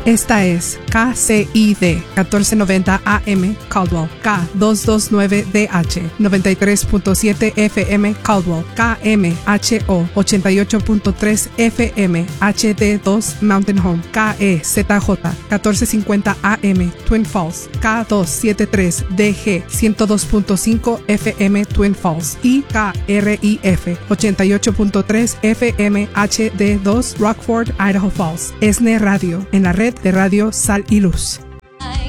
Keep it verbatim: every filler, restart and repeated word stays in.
Esta es K C I D catorce noventa A M Caldwell, K doscientos veintinueve D H noventa y tres punto siete F M Caldwell, K M H O ochenta y ocho punto tres F M H D dos Mountain Home, K E Z J catorce cincuenta A M Twin Falls, K doscientos setenta y tres D G ciento dos punto cinco F M Twin Falls y K R I F ochenta y ocho punto tres F M H D dos Rockford, Idaho Falls. ESNE Radio, en la red de Radio Sal y Luz.